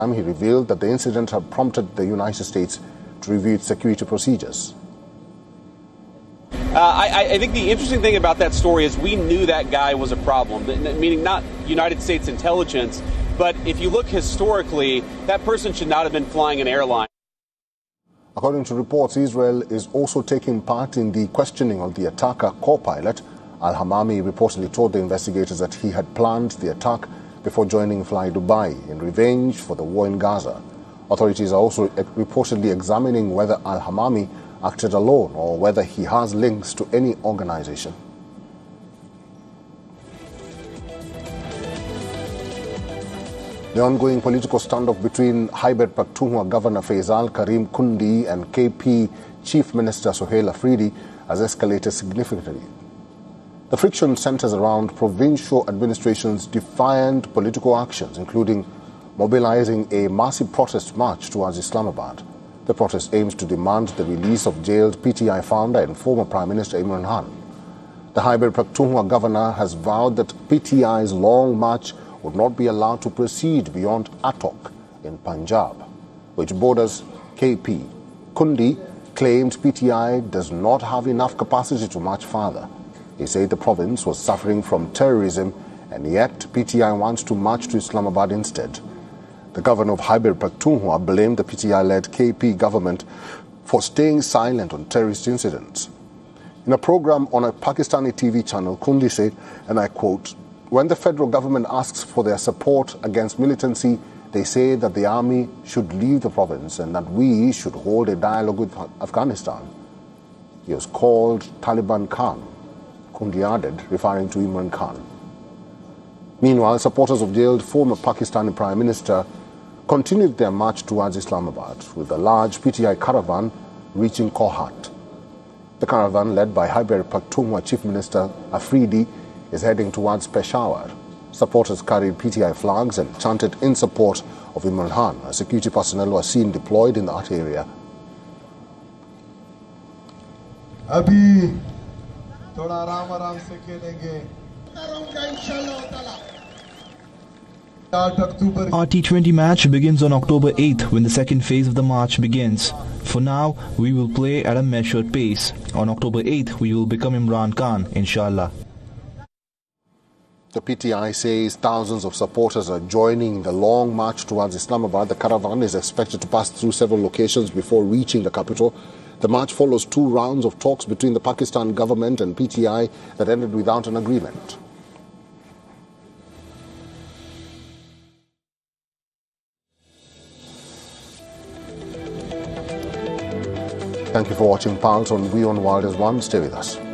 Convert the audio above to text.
He revealed that the incident had prompted the United States to review its security procedures. I think the interesting thing about that story is we knew that guy was a problem, meaning not United States intelligence, but if you look historically, that person should not have been flying an airline. According to reports, Israel is also taking part in the questioning of the attacker co-pilot. Al-Hamami reportedly told the investigators that he had planned the attack before joining Fly Dubai in revenge for the war in Gaza. Authorities are also reportedly examining whether Al-Hamami acted alone or whether he has links to any organization. The ongoing political standoff between Khyber Pakhtunkhwa Governor Faisal Karim Kundi and KP Chief Minister Sohail Afridi has escalated significantly. The friction centers around provincial administration's defiant political actions, including mobilizing a massive protest march towards Islamabad. The protest aims to demand the release of jailed PTI founder and former Prime Minister Imran Khan. The Khyber Pakhtunkhwa governor has vowed that PTI's long march would not be allowed to proceed beyond Attock in Punjab, which borders KP. Kundi claimed PTI does not have enough capacity to march further. He said the province was suffering from terrorism and yet PTI wants to march to Islamabad instead. The governor of Khyber Pakhtunkhwa blamed the PTI-led KP government for staying silent on terrorist incidents. In a program on a Pakistani TV channel, Kundi said, and I quote, "When the federal government asks for their support against militancy, they say that the army should leave the province and that we should hold a dialogue with Afghanistan." He was called Taliban Khan, Kundi added, referring to Imran Khan. Meanwhile, supporters of jailed former Pakistani Prime Minister continued their march towards Islamabad, with a large PTI caravan reaching Kohat. The caravan, led by Khyber Pakhtunkhwa Chief Minister Afridi, is heading towards Peshawar. Supporters carried PTI flags and chanted in support of Imran Khan. Security personnel were seen deployed in that area. Abhi thoda aram se khelenge. Our T20 match begins on October 8th when the second phase of the march begins. For now, we will play at a measured pace. On October 8th, we will become Imran Khan, inshallah. The PTI says thousands of supporters are joining the long march towards Islamabad. The caravan is expected to pass through several locations before reaching the capital. The march follows 2 rounds of talks between the Pakistan government and PTI that ended without an agreement. Thank you for watching Pulse on WION World is One. Stay with us.